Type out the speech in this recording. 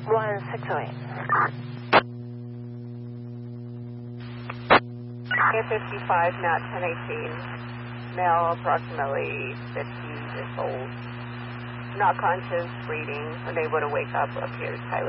1608. 55, Nat 1018, male, approximately 50 years old, not conscious, breathing, unable to wake up, appears highly